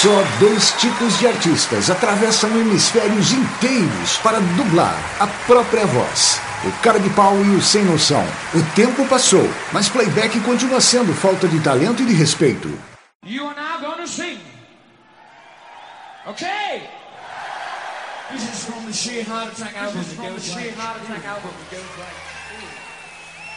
Só dois tipos de artistas atravessam hemisférios inteiros para dublar a própria voz. O cara de pau e o sem noção. O tempo passou, mas playback continua sendo falta de talento e de respeito. You are now gonna sing. Okay. This is from the Sheer Heart Attack album. It goes like...